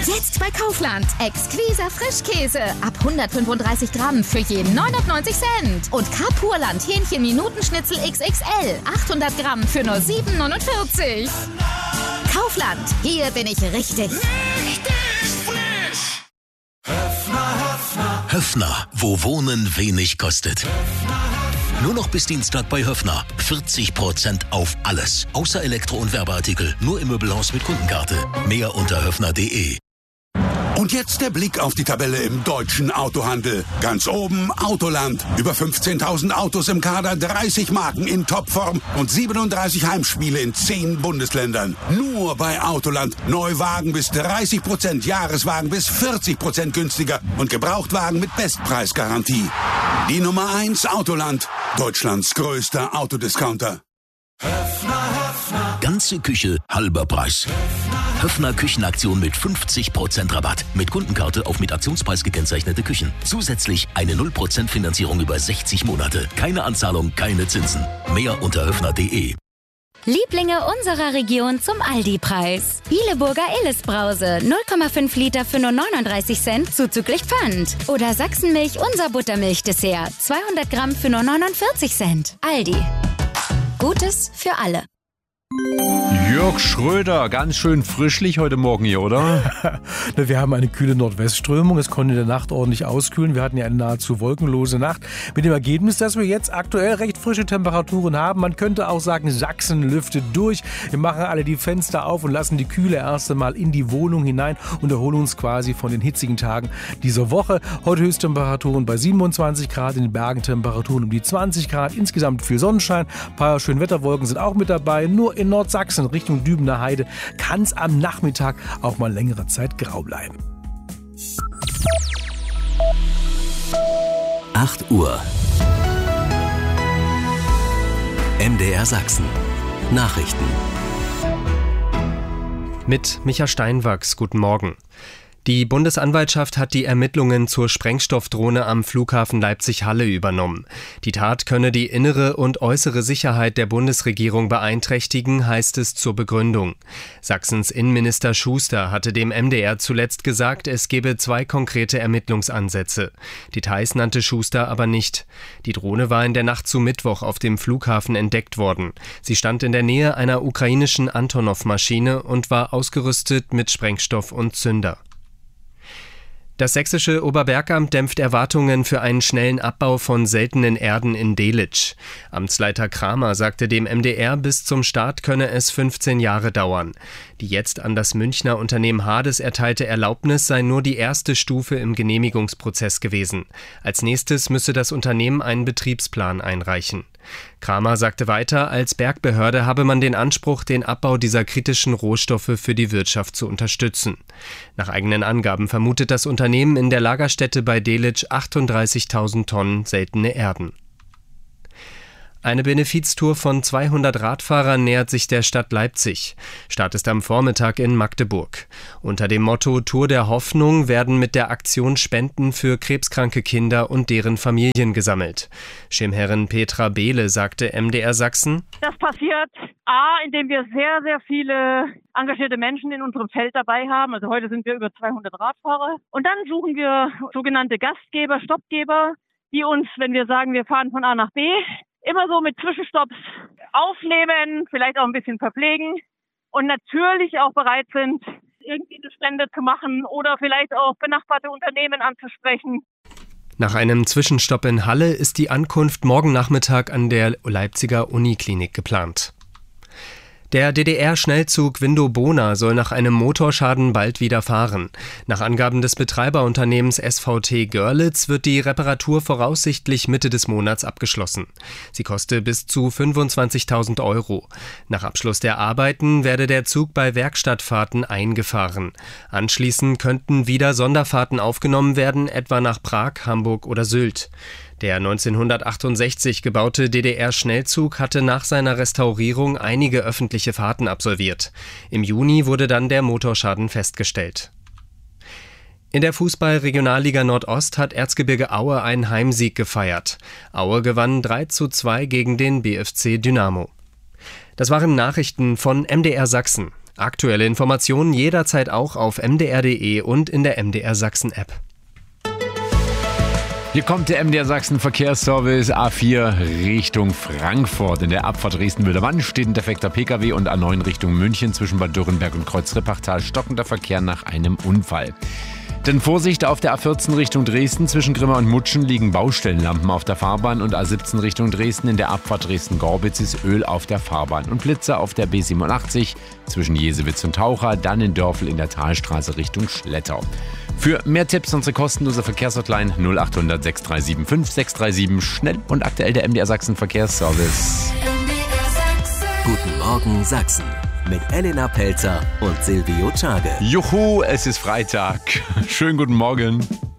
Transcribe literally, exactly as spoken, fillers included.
Jetzt bei Kaufland. Exquiser Frischkäse. Ab hundertfünfunddreißig Gramm für je neunundneunzig Cent. Und Carpurland Hähnchen-Minutenschnitzel X X L. achthundert Gramm für nur sieben neunundvierzig. Kaufland. Hier bin ich richtig. Richtig frisch. Höfner, Höfner. Höfner, wo Wohnen wenig kostet. Nur noch bis Dienstag bei Höfner. vierzig Prozent auf alles. Außer Elektro- und Werbeartikel. Nur im Möbelhaus mit Kundenkarte. Mehr unter höfner punkt de. Und jetzt der Blick auf die Tabelle im deutschen Autohandel. Ganz oben Autoland. Über fünfzehntausend Autos im Kader, dreißig Marken in Topform und siebenunddreißig Heimspiele in zehn Bundesländern. Nur bei Autoland. Neuwagen bis dreißig Prozent, Jahreswagen bis vierzig Prozent günstiger und Gebrauchtwagen mit Bestpreisgarantie. Die Nummer eins Autoland. Deutschlands größter Autodiscounter. Höfner, Höfner. Ganze Küche, halber Preis. Höfner Küchenaktion mit fünfzig Prozent Rabatt. Mit Kundenkarte auf mit Aktionspreis gekennzeichnete Küchen. Zusätzlich eine null Prozent Finanzierung über sechzig Monate. Keine Anzahlung, keine Zinsen. Mehr unter höfner punkt de. Lieblinge unserer Region zum Aldi-Preis. Bieleburger Illes-Brause, null Komma fünf Liter für nur neununddreißig Cent, zuzüglich Pfand. Oder Sachsenmilch, unser Buttermilch-Dessert, zweihundert Gramm für nur neunundvierzig Cent. Aldi. Gutes für alle. Jörg Schröder, ganz schön frischlich heute Morgen hier, oder? Wir haben eine kühle Nordwestströmung. Es konnte in der Nacht ordentlich auskühlen. Wir hatten ja eine nahezu wolkenlose Nacht. Mit dem Ergebnis, dass wir jetzt aktuell recht frische Temperaturen haben. Man könnte auch sagen, Sachsen lüftet durch. Wir machen alle die Fenster auf und lassen die Kühle erst einmal in die Wohnung hinein und erholen uns quasi von den hitzigen Tagen dieser Woche. Heute Höchsttemperaturen bei siebenundzwanzig Grad, in den Bergen Temperaturen um die zwanzig Grad. Insgesamt viel Sonnenschein. Ein paar schöne Wetterwolken sind auch mit dabei. Nur in Nordsachsen Richtung Dübener Heide kann es am Nachmittag auch mal längere Zeit grau bleiben. acht Uhr. M D R Sachsen. Nachrichten. Mit Micha Steinwachs, guten Morgen. Die Bundesanwaltschaft hat die Ermittlungen zur Sprengstoffdrohne am Flughafen Leipzig-Halle übernommen. Die Tat könne die innere und äußere Sicherheit der Bundesregierung beeinträchtigen, heißt es zur Begründung. Sachsens Innenminister Schuster hatte dem M D R zuletzt gesagt, es gebe zwei konkrete Ermittlungsansätze. Details nannte Schuster aber nicht. Die Drohne war in der Nacht zu Mittwoch auf dem Flughafen entdeckt worden. Sie stand in der Nähe einer ukrainischen Antonov-Maschine und war ausgerüstet mit Sprengstoff und Zünder. Das sächsische Oberbergamt dämpft Erwartungen für einen schnellen Abbau von seltenen Erden in Delitzsch. Amtsleiter Kramer sagte dem M D R, bis zum Start könne es fünfzehn Jahre dauern. Die jetzt an das Münchner Unternehmen Hades erteilte Erlaubnis sei nur die erste Stufe im Genehmigungsprozess gewesen. Als nächstes müsse das Unternehmen einen Betriebsplan einreichen. Kramer sagte weiter, als Bergbehörde habe man den Anspruch, den Abbau dieser kritischen Rohstoffe für die Wirtschaft zu unterstützen. Nach eigenen Angaben vermutet das Unternehmen in der Lagerstätte bei Delitzsch achtunddreißigtausend Tonnen seltene Erden. Eine Benefiztour von zweihundert Radfahrern nähert sich der Stadt Leipzig. Start ist am Vormittag in Magdeburg. Unter dem Motto Tour der Hoffnung werden mit der Aktion Spenden für krebskranke Kinder und deren Familien gesammelt. Schirmherrin Petra Behle sagte M D R Sachsen: Das passiert A, indem wir sehr, sehr viele engagierte Menschen in unserem Feld dabei haben. Also heute sind wir über zweihundert Radfahrer. Und dann suchen wir sogenannte Gastgeber, Stoppgeber, die uns, wenn wir sagen, wir fahren von A nach B, immer so mit Zwischenstopps aufnehmen, vielleicht auch ein bisschen verpflegen und natürlich auch bereit sind, irgendwie eine Spende zu machen oder vielleicht auch benachbarte Unternehmen anzusprechen. Nach einem Zwischenstopp in Halle ist die Ankunft morgen Nachmittag an der Leipziger Uniklinik geplant. Der D D R-Schnellzug Window-Bona soll nach einem Motorschaden bald wieder fahren. Nach Angaben des Betreiberunternehmens S V T Görlitz wird die Reparatur voraussichtlich Mitte des Monats abgeschlossen. Sie koste bis zu fünfundzwanzigtausend Euro. Nach Abschluss der Arbeiten werde der Zug bei Werkstattfahrten eingefahren. Anschließend könnten wieder Sonderfahrten aufgenommen werden, etwa nach Prag, Hamburg oder Sylt. Der neunzehnhundertachtundsechzig gebaute D D R-Schnellzug hatte nach seiner Restaurierung einige öffentliche Fahrten absolviert. Im Juni wurde dann der Motorschaden festgestellt. In der Fußball-Regionalliga Nordost hat Erzgebirge Aue einen Heimsieg gefeiert. Aue gewann drei zu zwei gegen den B F C Dynamo. Das waren Nachrichten von M D R Sachsen. Aktuelle Informationen jederzeit auch auf m d r punkt d e und in der M D R Sachsen App. Hier kommt der M D R Sachsen Verkehrsservice A vier Richtung Frankfurt. In der Abfahrt Dresden-Wildermann steht ein defekter Pkw und A neun Richtung München zwischen Bad Dürrenberg und Kreuz-Rippachtal stockender Verkehr nach einem Unfall. Denn Vorsicht, auf der A vierzehn Richtung Dresden zwischen Grimma und Mutschen liegen Baustellenlampen auf der Fahrbahn und A siebzehn Richtung Dresden in der Abfahrt Dresden-Gorbitz ist Öl auf der Fahrbahn und Blitzer auf der B siebenundachtzig zwischen Jesewitz und Taucher, dann in Dörfel in der Talstraße Richtung Schlettau. Für mehr Tipps unsere kostenlose Verkehrshotline null acht hundert sechs drei sieben fünf sechs drei sieben. Schnell und aktuell der M D R Sachsen Verkehrsservice. Guten Morgen Sachsen mit Elena Pelzer und Silvio Czage. Juhu, es ist Freitag. Schönen guten Morgen.